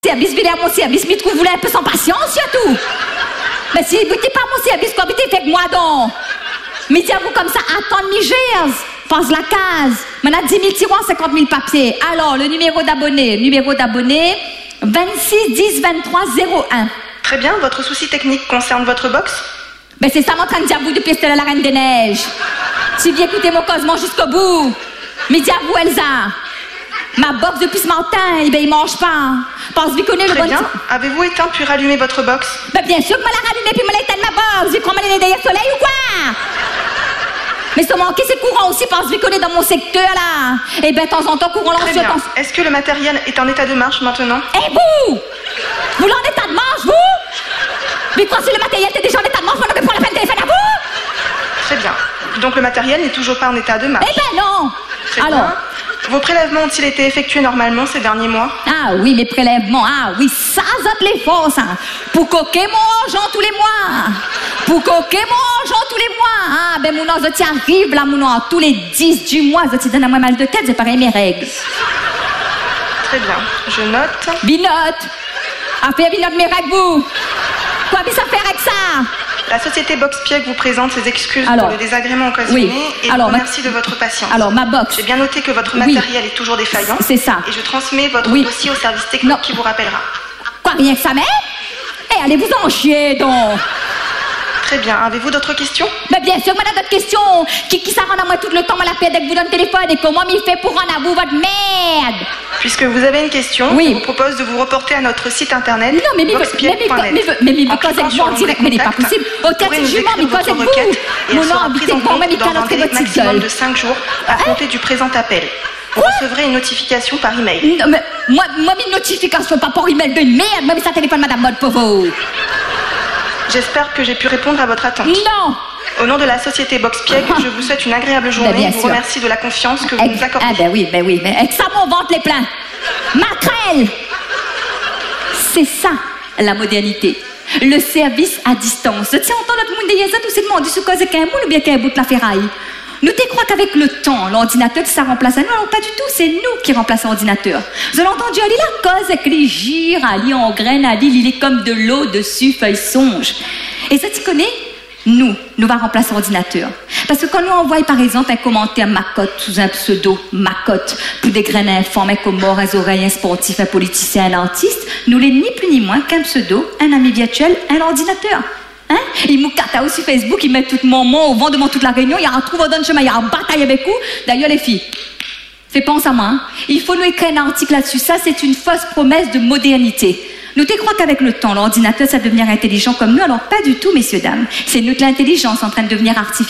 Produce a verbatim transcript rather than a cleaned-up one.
Service, venez à mon service, mais vous voulez un peu sans patience, surtout. Mais si vous n'êtes pas à mon service, comme vous faites moi donc. Mais dites-vous comme ça, attends, Migers, passe la case. Maintenant, dix mille tiroirs, cinquante mille papiers. Alors, le numéro d'abonné, numéro d'abonné, vingt-six dix vingt-trois zéro un. Très bien, votre souci technique concerne votre box? Ben c'est ça, mon train de dire vous depuis Stella la Reine des Neiges. Si vous écoutez mon cosement jusqu'au bout. Mais dites-vous, Elsa. Ma box depuis ce matin, eh ben il mange pas. Pense vous connaissez le Très bon... bien. Avez-vous éteint puis rallumé votre box? Ben bien sûr que moi la rallumé puis me l'a éteint ma box. Vous croyez que derrière le soleil ou quoi? Mais ça manquait c'est courant aussi, pense vous connaissez dans mon secteur là. Eh ben de temps en temps courant Très l'ancien. bien. Est-ce que le matériel est en état de marche maintenant? Eh vous Vous l'en état de marche vous? Mais quoi si le matériel était déjà en état de marche, on aurait pas la peine de téléphone à vous? Très bien. Donc le matériel n'est toujours pas en état de marche? Eh ben non. Très Alors bien. Vos prélèvements ont-ils été effectués normalement ces derniers mois? Ah oui, mes prélèvements, ah oui, ça, ça te les force, hein. Pour coquer mon argent tous les mois. Pour coquer mon argent tous les mois. Ah, ben mon argent, ça arrive là, mon argent, tous les dix du mois, ça te donne à moi mal de tête, c'est pareil mes règles. Très bien, je note. Binote. Affaire binote mes règles, vous. Quoi, mais ça fait avec ça? La société Boxpiègue vous présente ses excuses Alors, pour le désagrément occasionné oui. et Alors, vous ma... remercie de votre patience. Alors, ma box. J'ai bien noté que votre Oui. matériel est toujours défaillant. C'est ça. Et je transmets votre Oui. dossier au service technique Non. qui vous rappellera. Quoi, rien que ça, mais? Eh, allez vous en chier, donc. Très bien. Avez-vous d'autres questions? Mais bien sûr, madame, d'autres questions. Qui, qui ça rend à moi tout le temps, moi la paix dès que vous donne le téléphone et comment m'y fait pour rendre à vous votre merde? Puisque vous avez une question, Oui. je vous propose de vous reporter à notre site internet Non, mais mais mais boxpiègue point net. mais mais mais mais En quand cliquant c'est sur moi en direct, mais l'onglet n'est pas contact, possible. Au vous pourrez tête nous du jument, mais écrire quand c'est votre vous? requête et Mon elle nom sera habité prise en pour moi, mais compte dans un calendrier délai votre maximum gueule. de cinq jours à compter du présent appel. Vous recevrez une notification par email. Non, mais moi, moi, mes notifications, pas pour email de merde, moi, mais ça téléphone madame Mode pour vous. J'espère que j'ai pu répondre à votre attente. Non! Au nom de la société Boxpiègue, je vous souhaite une agréable journée Ben, bien et vous sûr. remercie de la confiance que vous Ex- nous accordez. Ah, ben oui, ben oui, mais avec ça, mon ventre les plein. Maquerelle! C'est ça, la modernité. Le service à distance. Tiens, on entend notre monde derrière ça, tout c'est demandé sur cause qu'un moule ou bien qu'un bout de la ferraille. Nous te crois qu'avec le temps, l'ordinateur, ça remplace à nous. Alors, pas du tout, c'est nous qui remplaçons l'ordinateur. Vous avez entendu aller la cause avec les gires, aller en graines, aller, il est comme de l'eau dessus, feuille songe. Et ça, tu connais? Nous, nous va remplacer l'ordinateur. Parce que quand nous envoyons par exemple un commentaire macotte sous un pseudo macotte pour des graines informées comme mort, un oreilles, un sportif, un politicien, un artiste, nous l'est ni plus ni moins qu'un pseudo, un ami virtuel, un ordinateur. Hein? Il me cata aussi Facebook, il met tout mon mot au vent devant toute la réunion, il y a un trou dans le chemin, il y a une bataille avec vous. D'ailleurs les filles, fais pense à moi, hein? Il faut nous écrire un article là-dessus. Ça c'est une fausse promesse de modernité. Nous te crois qu'avec le temps, l'ordinateur, ça va devenir intelligent comme nous, alors pas du tout, messieurs, dames. C'est nous que l'intelligence en train de devenir artificielle.